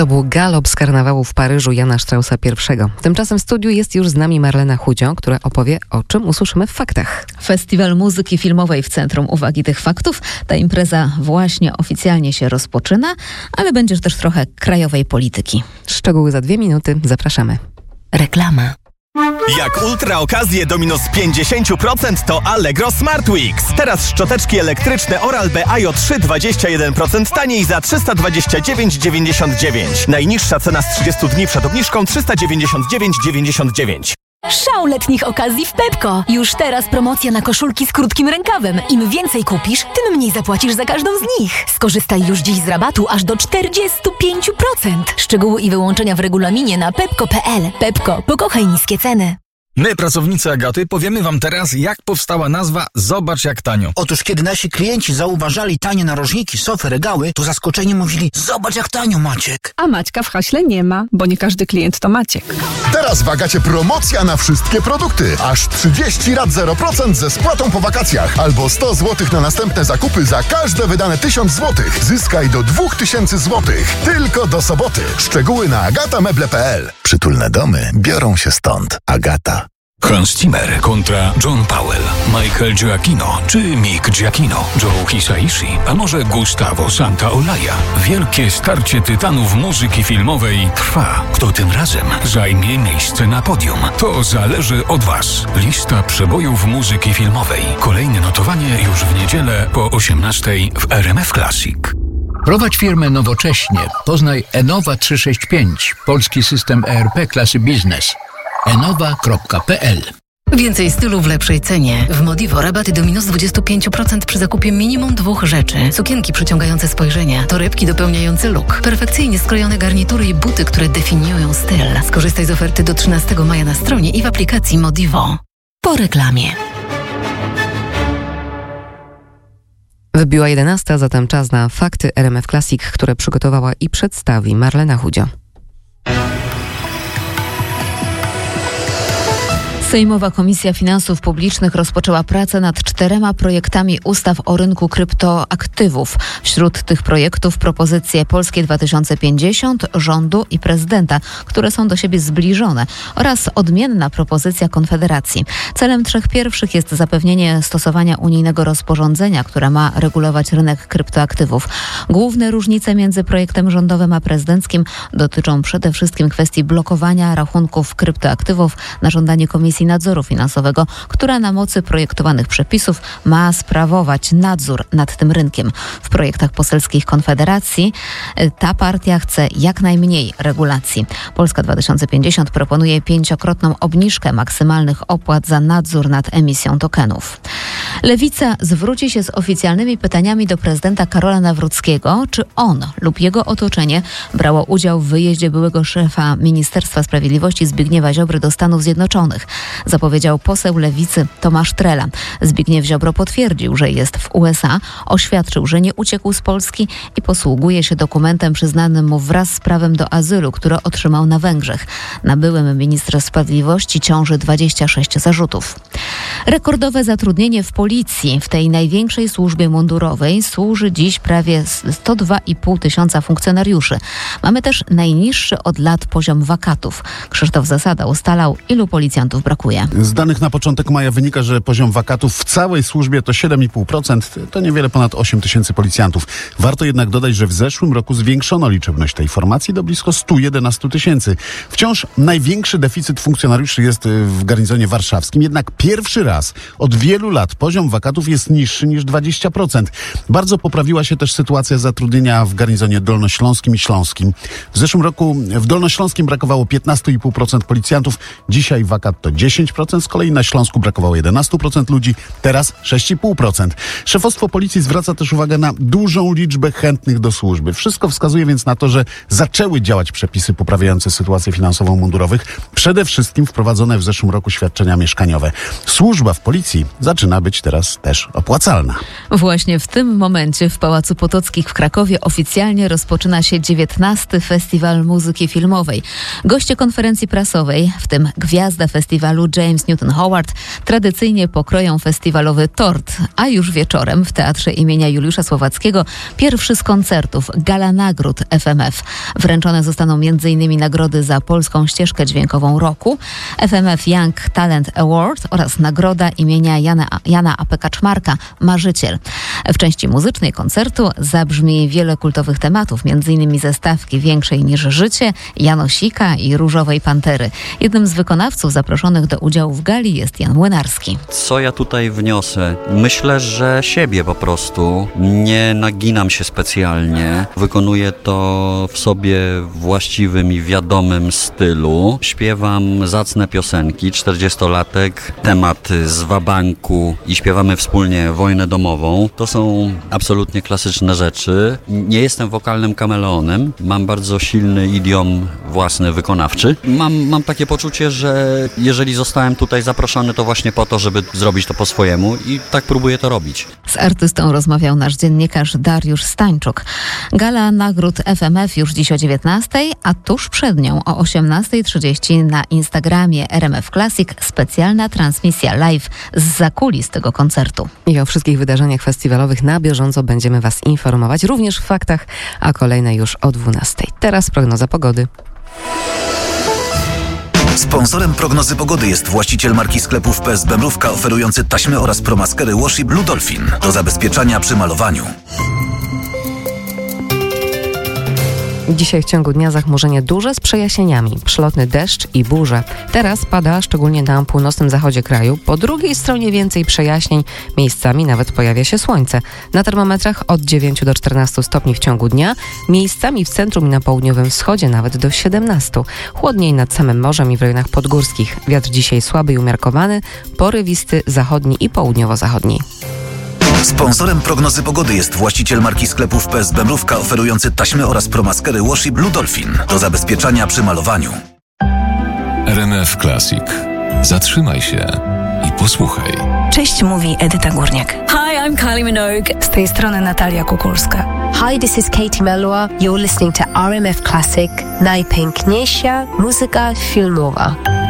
To był galop z karnawału w Paryżu Jana Straussa I. Tymczasem w studiu jest już z nami Marlena Chudzio, która opowie, o czym usłyszymy w faktach. Festiwal Muzyki Filmowej w centrum uwagi tych faktów. Ta impreza właśnie oficjalnie się rozpoczyna, ale będzie też trochę krajowej polityki. Szczegóły za 2 minuty. Zapraszamy. Reklama. Jak ultra okazje do minus 50% to Allegro Smart Weeks. Teraz szczoteczki elektryczne Oral-B IO 3 21% taniej za 329,99. Najniższa cena z 30 dni przed obniżką 399,99. Szał letnich okazji w Pepco. Już teraz promocja na koszulki z krótkim rękawem. Im więcej kupisz, tym mniej zapłacisz za każdą z nich. Skorzystaj już dziś z rabatu aż do 45%. Szczegóły i wyłączenia w regulaminie na pepco.pl. Pepco. Pokochaj niskie ceny. My, pracownicy Agaty, powiemy wam teraz, jak powstała nazwa Zobacz jak tanio. Otóż kiedy nasi klienci zauważali tanie narożniki, sofy, regały, to zaskoczeni mówili: zobacz jak tanio, Maciek. A Maćka w haśle nie ma, bo nie każdy klient to Maciek. Teraz w Agacie promocja na wszystkie produkty. Aż 30 rat 0% ze spłatą po wakacjach. Albo 100 zł na następne zakupy za każde wydane 1000 zł. Zyskaj do 2000 zł. Tylko do soboty. Szczegóły na agatameble.pl. Przytulne domy biorą się stąd. Agata. Hans Zimmer kontra John Powell, Michael Giacchino czy Mick Giacchino, Joe Hisaishi, a może Gustavo Santaolalla. Wielkie starcie tytanów muzyki filmowej trwa. Kto tym razem zajmie miejsce na podium? To zależy od Was. Lista przebojów muzyki filmowej. Kolejne notowanie już w niedzielę po 18:00 w RMF Classic. Prowadź firmę nowocześnie. Poznaj Enova 365, polski system ERP klasy biznes. enova.pl. Więcej stylu w lepszej cenie. W Modivo rabaty do minus 25% przy zakupie minimum 2 rzeczy. Sukienki przyciągające spojrzenie, torebki dopełniające look, perfekcyjnie skrojone garnitury i buty, które definiują styl. Skorzystaj z oferty do 13 maja na stronie i w aplikacji Modivo. Po reklamie. Wybiła 11, zatem czas na fakty RMF Classic, które przygotowała i przedstawi Marlena Chudzio. Sejmowa Komisja Finansów Publicznych rozpoczęła pracę nad 4 projektami ustaw o rynku kryptoaktywów. Wśród tych projektów propozycje Polskie 2050, rządu i prezydenta, które są do siebie zbliżone, oraz odmienna propozycja Konfederacji. Celem 3 pierwszych jest zapewnienie stosowania unijnego rozporządzenia, które ma regulować rynek kryptoaktywów. Główne różnice między projektem rządowym a prezydenckim dotyczą przede wszystkim kwestii blokowania rachunków kryptoaktywów na żądanie Komisji Nadzoru Finansowego, która na mocy projektowanych przepisów ma sprawować nadzór nad tym rynkiem. W projektach poselskich Konfederacji ta partia chce jak najmniej regulacji. Polska 2050 proponuje 5-krotną obniżkę maksymalnych opłat za nadzór nad emisją tokenów. Lewica zwróci się z oficjalnymi pytaniami do prezydenta Karola Nawrockiego, czy on lub jego otoczenie brało udział w wyjeździe byłego szefa Ministerstwa Sprawiedliwości Zbigniewa Ziobry do Stanów Zjednoczonych. Zapowiedział poseł Lewicy Tomasz Trela. Zbigniew Ziobro potwierdził, że jest w USA, oświadczył, że nie uciekł z Polski i posługuje się dokumentem przyznanym mu wraz z prawem do azylu, które otrzymał na Węgrzech. Na byłym ministrze sprawiedliwości ciąży 26 zarzutów. Rekordowe zatrudnienie w policji. W tej największej służbie mundurowej służy dziś prawie 102,5 tysiąca funkcjonariuszy. Mamy też najniższy od lat poziom wakatów. Krzysztof Zasada ustalał, ilu policjantów brakuje. Z danych na początek maja wynika, że poziom wakatów w całej służbie to 7,5%, to niewiele ponad 8 tysięcy policjantów. Warto jednak dodać, że w zeszłym roku zwiększono liczebność tej formacji do blisko 111 tysięcy. Wciąż największy deficyt funkcjonariuszy jest w garnizonie warszawskim, jednak pierwszy raz od wielu lat poziom wakatów jest niższy niż 20%. Bardzo poprawiła się też sytuacja zatrudnienia w garnizonie dolnośląskim i śląskim. W zeszłym roku w dolnośląskim brakowało 15,5% policjantów, dzisiaj wakat to 10%, z kolei na Śląsku brakowało 11% ludzi, teraz 6,5%. Szefostwo policji zwraca też uwagę na dużą liczbę chętnych do służby. Wszystko wskazuje więc na to, że zaczęły działać przepisy poprawiające sytuację finansową mundurowych, przede wszystkim wprowadzone w zeszłym roku świadczenia mieszkaniowe. Służba w policji zaczyna być teraz też opłacalna. Właśnie w tym momencie w Pałacu Potockich w Krakowie oficjalnie rozpoczyna się 19. Festiwal Muzyki Filmowej. Goście konferencji prasowej, w tym gwiazda festiwalu festiwalu James Newton Howard tradycyjnie pokroją festiwalowy tort, a już wieczorem w Teatrze imienia Juliusza Słowackiego pierwszy z koncertów, Gala Nagród FMF. Wręczone zostaną m.in. nagrody za polską ścieżkę dźwiękową roku, FMF Young Talent Award oraz nagroda imienia Jana A.P. Kaczmarka, Marzyciel. W części muzycznej koncertu zabrzmi wiele kultowych tematów, m.in. ze stawki Większej niż życie, Janosika i Różowej Pantery. Jednym z wykonawców zaproszonych do udziału w gali jest Jan Młynarski. Co ja tutaj wniosę? Myślę, że siebie po prostu. Nie naginam się specjalnie. Wykonuję to w sobie właściwym i wiadomym stylu. Śpiewam zacne piosenki, 40-latek, temat z wabanku i śpiewamy wspólnie Wojnę domową. To są absolutnie klasyczne rzeczy. Nie jestem wokalnym kameleonem. Mam bardzo silny idiom własny, wykonawczy. Mam takie poczucie, że jeżeli zostałem tutaj zaproszony, to właśnie po to, żeby zrobić to po swojemu i tak próbuję to robić. Z artystą rozmawiał nasz dziennikarz Dariusz Stańczuk. Gala Nagród FMF już dziś o 19:00, a tuż przed nią o 18:30 na Instagramie RMF Classic specjalna transmisja live z zakulis tego koncertu. I o wszystkich wydarzeniach festiwalowych na bieżąco będziemy Was informować, również w faktach, a kolejne już o 12:00. Teraz prognoza pogody. Sponsorem prognozy pogody jest właściciel marki sklepów PSB Mrówka oferujący taśmy oraz promaskery Washi Blue Dolphin do zabezpieczania przy malowaniu. Dzisiaj w ciągu dnia zachmurzenie duże z przejaśnieniami, przelotny deszcz i burze. Teraz pada szczególnie na północnym zachodzie kraju. Po drugiej stronie więcej przejaśnień, miejscami nawet pojawia się słońce. Na termometrach od 9 do 14 stopni w ciągu dnia, miejscami w centrum i na południowym wschodzie nawet do 17. Chłodniej nad samym morzem i w rejonach podgórskich. Wiatr dzisiaj słaby i umiarkowany, porywisty zachodni i południowo-zachodni. Sponsorem prognozy pogody jest właściciel marki sklepów PSB Mrówka oferujący taśmy oraz promaskery Washi Blue Dolphin do zabezpieczania przy malowaniu. RMF Classic. Zatrzymaj się i posłuchaj. Cześć, mówi Edyta Górniak. Hi, I'm Kylie Minogue. Z tej strony Natalia Kukulska. Hi, this is Katie Melua. You're listening to RMF Classic. Najpiękniejsza muzyka filmowa.